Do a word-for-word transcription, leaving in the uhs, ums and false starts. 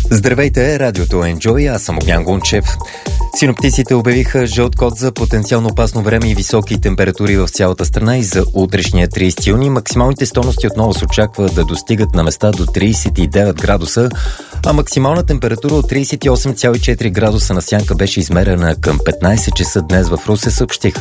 Здравейте, радиото Enjoy, аз съм Огнян Гунчев. Синоптиците обявиха жълт код за потенциално опасно време и високи температури в цялата страна и за утрешния тридесети юни. Максималните стойности отново се очаква да достигат на места до тридесет и девет градуса, а максимална температура от тридесет и осем цяло и четири градуса на Сянка беше измерена към петнайсет часа днес в Русе, съобщиха